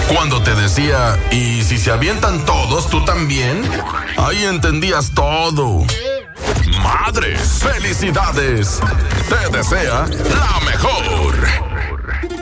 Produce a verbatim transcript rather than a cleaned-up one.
Cuando te decía, ¿y si se avientan todos, tú también? Ahí entendías todo. Madres, felicidades. Te desea la mejor.